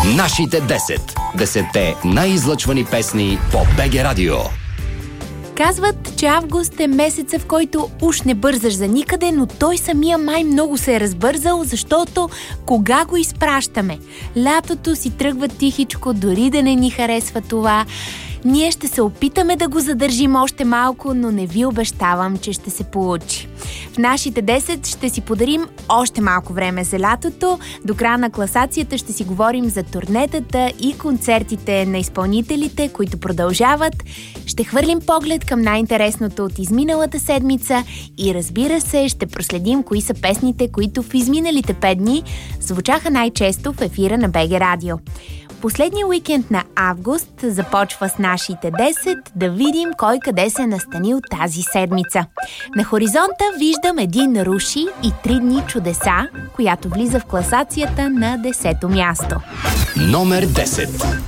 Нашите 10. 10-те най-излъчвани песни по БГ Радио. Казват, че август е месеца, в който уж не бързаш за никъде, но той самия май много се е разбързал, защото кога го изпращаме? Лятото си тръгва тихичко, дори да не ни харесва това. Ние ще се опитаме да го задържим още малко, но не ви обещавам, че ще се получи. В нашите 10 ще си подарим още малко време за лятото. До края на класацията ще си говорим за турнетата и концертите на изпълнителите, които продължават. Ще хвърлим поглед към най-интересното от изминалата седмица и, разбира се, ще проследим кои са песните, които в изминалите 5 дни звучаха най-често в ефира на БГ Радио. Последния уикенд на август започва с нашите 10, да видим кой къде се е настанил тази седмица. На хоризонта виждам един Руши и 3 дни чудеса, която влиза в класацията на 10-то място. Номер 10.